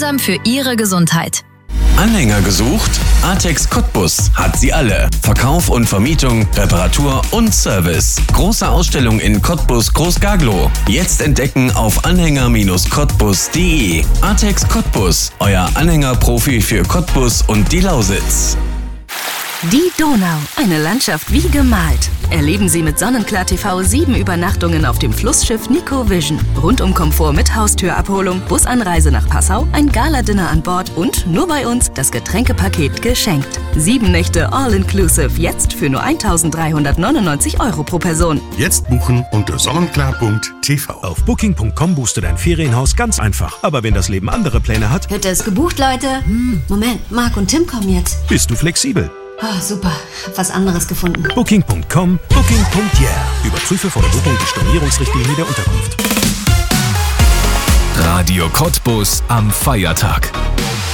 Gemeinsam für Ihre Gesundheit. Anhänger gesucht? Artex Cottbus hat sie alle. Verkauf und Vermietung, Reparatur und Service. Große Ausstellung in Cottbus Groß-Gaglow. Jetzt entdecken auf anhänger-cottbus.de. Artex Cottbus, euer Anhängerprofi für Cottbus und die Lausitz. Die Donau, eine Landschaft wie gemalt. Erleben Sie mit Sonnenklar TV 7 Übernachtungen auf dem Flussschiff Nico Vision. Rundum-Komfort mit Haustürabholung, Busanreise nach Passau, ein Gala-Dinner an Bord und nur bei uns das Getränkepaket geschenkt. 7 Nächte All-Inclusive, jetzt für nur 1.399 € pro Person. Jetzt buchen unter sonnenklar.tv. Auf booking.com buchst du dein Ferienhaus ganz einfach. Aber wenn das Leben andere Pläne hat, Hütte ist gebucht, Leute. Moment, Marc und Tim kommen jetzt. bist du flexibel. Oh, super, hab was anderes gefunden. Booking.com, booking.yeah. Überprüfe vor der Buchung die Stornierungsrichtlinie der Unterkunft. Radio Cottbus am Feiertag.